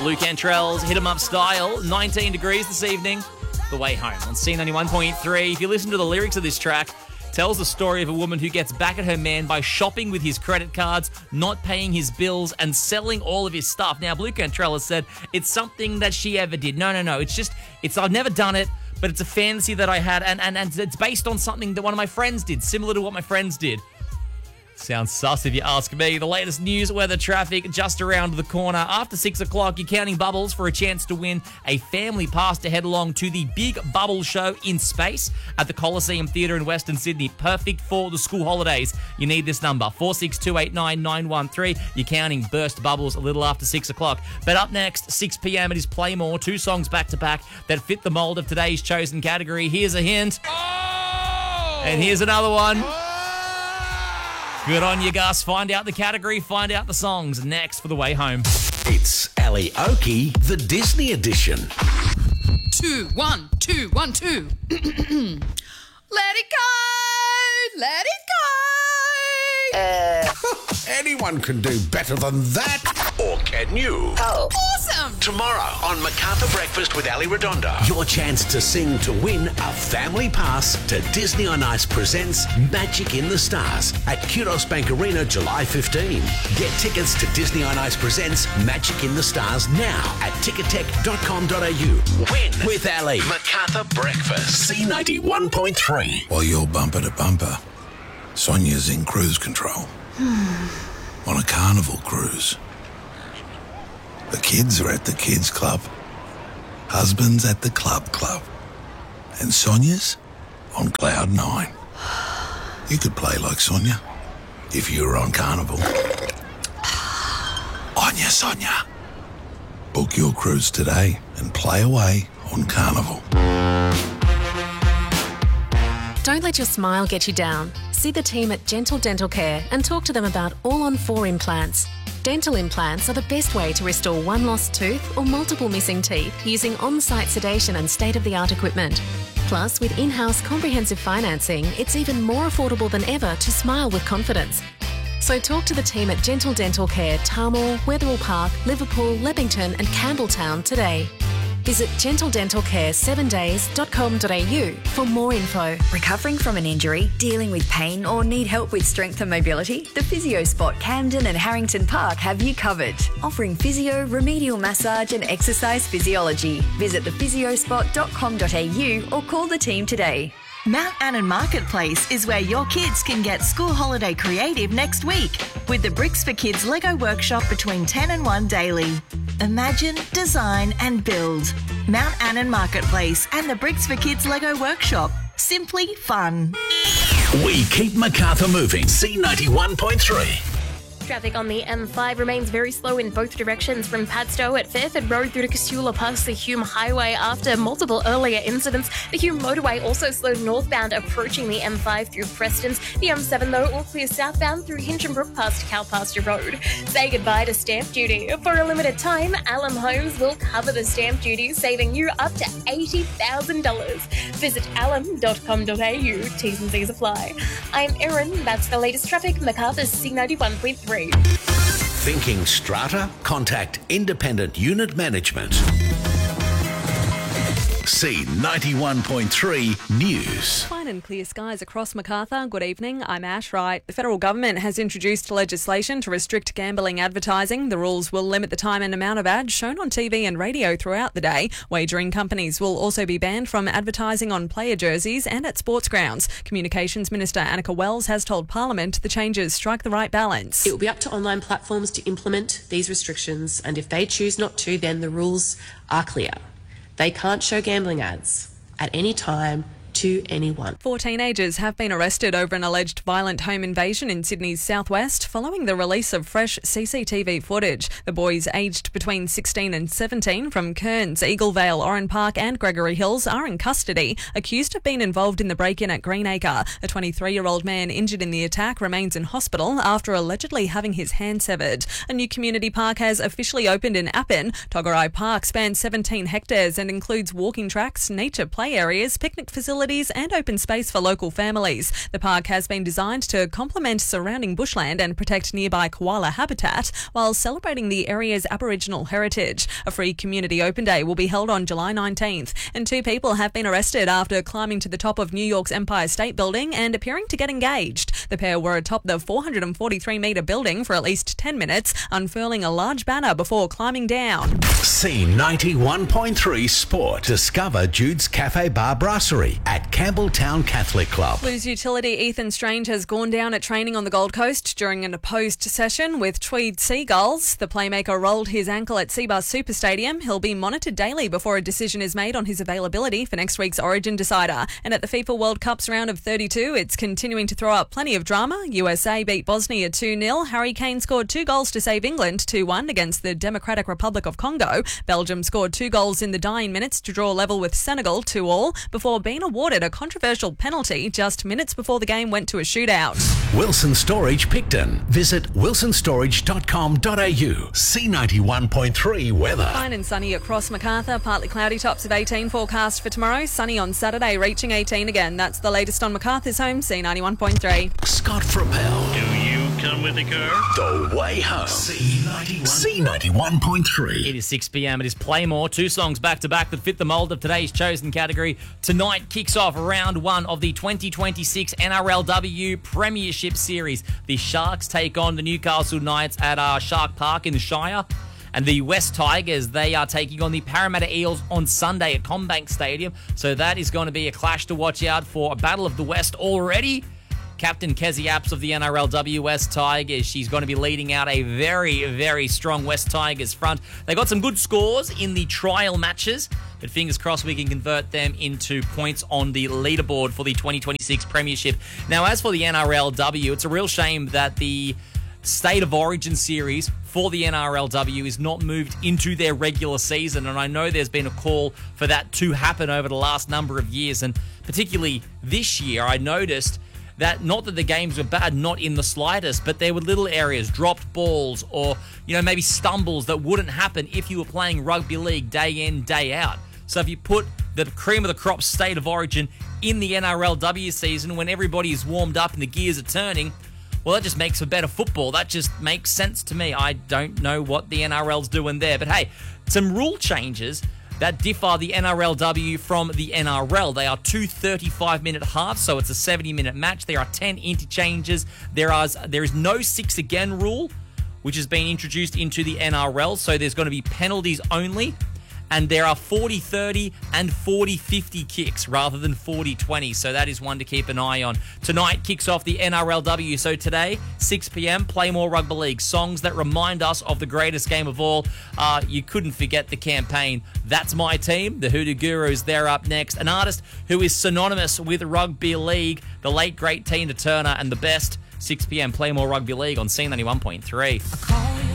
Blue Cantrell's Hit 'em Up style, 19 degrees this evening. The way home on C91.3. If you listen to the lyrics of this track, tells the story of a woman who gets back at her man by shopping with his credit cards, not paying his bills, and selling all of his stuff. Now, Blue Cantrell has said it's something that she ever did. No. It's I've never done it, but it's a fantasy that I had, and it's based on something that one of my friends did, similar to what my friends did. Sounds sus if you ask me. The latest news, weather, traffic just around the corner. After 6 o'clock, you're counting bubbles for a chance to win a family pass to head along to the Big Bubble Show in space at the Coliseum Theatre in Western Sydney. Perfect for the school holidays. You need this number, 46289 You're counting burst bubbles a little after 6 o'clock. But up next, 6 p.m, it is Play More. 2 songs back-to-back that fit the mould of today's chosen category. Here's a hint. Oh! And here's another one. Good on you, Gus. Find out the category, find out the songs. Next for the way home. It's Ali Oki, the Disney edition. 2, 1, 2, 1, 2. Let it go! Let it go! Anyone can do better than that. Or can you? Oh, awesome! Tomorrow on MacArthur Breakfast with Ali Redondo, your chance to sing to win a family pass to Disney on Ice presents Magic in the Stars at Kudos Bank Arena July 15. Get tickets to Disney on Ice presents Magic in the Stars now at ticketek.com.au. Win with Ali. MacArthur Breakfast. C91.3. While you're bumper to bumper, Sonia's in cruise control. On a carnival cruise. The kids are at the kids club. Husband's at the club. And Sonia's on cloud 9. You could play like Sonia if you were on carnival. On ya, Sonia. Book your cruise today and play away on carnival. Don't let your smile get you down. See the team at Gentle Dental Care and talk to them about All-on-4 implants. Dental implants are the best way to restore one lost tooth or multiple missing teeth using on-site sedation and state-of-the-art equipment. Plus, with in-house comprehensive financing, it's even more affordable than ever to smile with confidence. So talk to the team at Gentle Dental Care, Tarmore, Wetherill Park, Liverpool, Leppington and Campbelltown today. Visit gentledentalcare7days.com.au for more info. Recovering from an injury, dealing with pain or need help with strength and mobility? The Physio Spot Camden and Harrington Park have you covered. Offering physio, remedial massage and exercise physiology. Visit thephysiospot.com.au or call the team today. Mount Annan Marketplace is where your kids can get school holiday creative next week with the Bricks for Kids Lego workshop between 10 and 1 daily. Imagine, design and build. Mount Annan Marketplace and the Bricks for Kids Lego workshop. Simply fun. We keep MacArthur moving. C91.3. Traffic on the M5 remains very slow in both directions from Padstow at Fairford Road through to Casula past the Hume Highway after multiple earlier incidents. The Hume motorway also slowed northbound approaching the M5 through Prestons. The M7 though all clear southbound through Hinchinbrook past Cowpasture Road. Say goodbye to stamp duty. For a limited time, Alum Homes will cover the stamp duty, saving you up to $80,000. Visit alum.com.au. T's and C's apply. I'm Erin. That's the latest traffic. MacArthur's C91.3. Thinking strata? Contact Independent Unit Management. C91.3 News. Fine and clear skies across MacArthur. Good evening, I'm Ash Wright. The federal government has introduced legislation to restrict gambling advertising. The rules will limit the time and amount of ads shown on TV and radio throughout the day. Wagering companies will also be banned from advertising on player jerseys and at sports grounds. Communications Minister Annika Wells has told Parliament the changes strike the right balance. It will be up to online platforms to implement these restrictions, and if they choose not to, then the rules are clear. They can't show gambling ads at any time to anyone. 4 teenagers have been arrested over an alleged violent home invasion in Sydney's southwest following the release of fresh CCTV footage. The boys aged between 16 and 17 from Cairns, Eaglevale, Oran Park and Gregory Hills are in custody, accused of being involved in the break-in at Greenacre. A 23-year-old man injured in the attack remains in hospital after allegedly having his hand severed. A new community park has officially opened in Appin. Togarai Park spans 17 hectares and includes walking tracks, nature play areas, picnic facilities facilities and open space for local families. The park has been designed to complement surrounding bushland and protect nearby koala habitat while celebrating the area's Aboriginal heritage. A free community open day will be held on July 19th, and 2 people have been arrested after climbing to the top of New York's Empire State Building and appearing to get engaged. The pair were atop the 443-metre building for at least 10 minutes, unfurling a large banner before climbing down. C91.3 Sport. Discover Jude's Cafe Bar Brasserie at Campbelltown Catholic Club. Blues utility Ethan Strange has gone down at training on the Gold Coast during an opposed session with Tweed Seagulls. The playmaker rolled his ankle at Seabus Super Stadium. He'll be monitored daily before a decision is made on his availability for next week's Origin decider. And at the FIFA World Cup's round of 32, it's continuing to throw up plenty of drama. USA beat Bosnia 2-0. Harry Kane scored 2 goals to save England 2-1 against the Democratic Republic of Congo. Belgium scored 2 goals in the dying minutes to draw level with Senegal 2-2 before being awarded a controversial penalty just minutes before the game went to a shootout. Wilson Storage Picton. Visit wilsonstorage.com.au. C91.3 weather. Fine and sunny across Macarthur. Partly cloudy, tops of 18 forecast for tomorrow. Sunny on Saturday, reaching 18 again. That's the latest on Macarthur's home, C91.3. Scott Frappel. Do you come with the car? The way home. C91.3. It is 6 p.m. It is Playmore. 2 songs back-to-back that fit the mould of today's chosen category. Tonight kicks off round 1 of the 2026 NRLW Premiership Series. The Sharks take on the Newcastle Knights at Shark Park in the Shire. And the West Tigers, they are taking on the Parramatta Eels on Sunday at CommBank Stadium. So that is going to be a clash to watch out for. A Battle of the West already. Captain Kezzy Apps of the NRLW West Tigers. She's going to be leading out a very, very strong West Tigers front. They got some good scores in the trial matches, but fingers crossed we can convert them into points on the leaderboard for the 2026 Premiership. Now, as for the NRLW, it's a real shame that the State of Origin series for the NRLW is not moved into their regular season, and I know there's been a call for that to happen over the last number of years, and particularly this year I noticed that not that the games were bad, not in the slightest, but there were little areas, dropped balls or, maybe stumbles that wouldn't happen if you were playing rugby league day in, day out. So if you put the cream of the crop State of Origin in the NRLW season when everybody is warmed up and the gears are turning, well, that just makes for better football. That just makes sense to me. I don't know what the NRL's doing there. But hey, some rule changes that differ the NRLW from the NRL. They are 2 35-minute halves, so it's a 70-minute match. There are 10 interchanges. There is no 6 again rule, which has been introduced into the NRL, so there's going to be penalties only. And there are 40-30 and 40-50 kicks rather than 40-20. So that is one to keep an eye on. Tonight kicks off the NRLW. So today, 6 p.m, Playmore Rugby League. Songs that remind us of the greatest game of all. You couldn't forget the campaign. That's My Team. The Hoodoo Gurus, they're up next. An artist who is synonymous with rugby league. The late, great Tina Turner and the best. 6 p.m, Playmore Rugby League on C91.3.